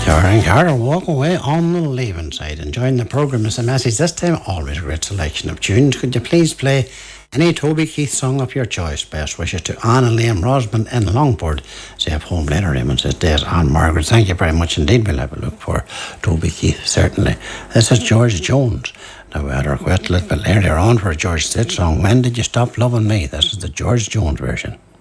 Karen Carter walk away on the leaving side, enjoying the programme as a message. This time, always a great selection of tunes. Could you please play any Toby Keith song of your choice? Best wishes to Anne and Liam Rosman in Longford. Say up home later, Raymond says, Des, Anne Margaret, thank you very much indeed. We'll have a look for Toby Keith, certainly. This is George Jones. Now, we had a request a little bit earlier on for a George Strait song, When Did You Stop Loving Me? This is the George Jones version.